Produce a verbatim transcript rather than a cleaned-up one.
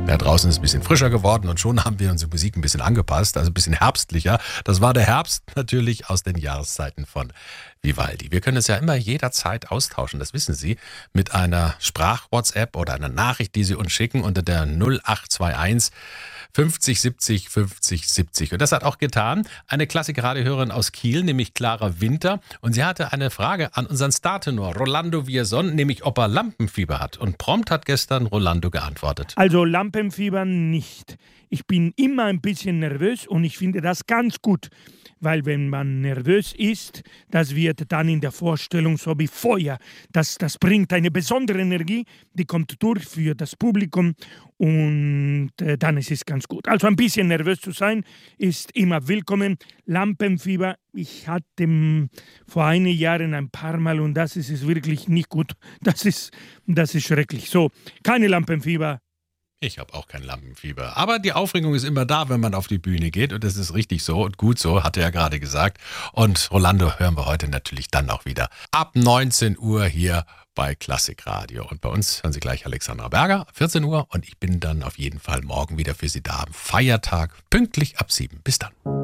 Ja, draußen ist es ein bisschen frischer geworden und schon haben wir unsere Musik ein bisschen angepasst, also ein bisschen herbstlicher. Das war der Herbst natürlich aus den Jahreszeiten von Vivaldi. Wir können es ja immer jederzeit austauschen, das wissen Sie, mit einer Sprach-WhatsApp oder einer Nachricht, die Sie uns schicken unter der null acht zwei eins fünfzig siebzig fünfzig siebzig. Und das hat auch getan eine Klassik-Radiohörerin aus Kiel, nämlich Clara Winter. Und sie hatte eine Frage an unseren Startenor, Rolando Vierson, nämlich ob er Lampenfieber hat. Und prompt hat gestern Rolando geantwortet. Also Lampenfieber nicht. Ich bin immer ein bisschen nervös und ich finde das ganz gut. Weil wenn man nervös ist, das wird dann in der Vorstellung so wie Feuer. Das, das bringt eine besondere Energie, die kommt durch für das Publikum und äh, dann ist es ganz gut. Also ein bisschen nervös zu sein ist immer willkommen. Lampenfieber, ich hatte m, vor einigen Jahren ein paar Mal und das ist es wirklich nicht gut. Das ist, das ist schrecklich. So, keine Lampenfieber. Ich habe auch kein Lampenfieber. Aber die Aufregung ist immer da, wenn man auf die Bühne geht. Und das ist richtig so und gut so, hat er ja gerade gesagt. Und Rolando hören wir heute natürlich dann auch wieder ab neunzehn Uhr hier bei Klassik Radio. Und bei uns hören Sie gleich Alexandra Berger, vierzehn Uhr. Und ich bin dann auf jeden Fall morgen wieder für Sie da am Feiertag, pünktlich ab sieben. Bis dann.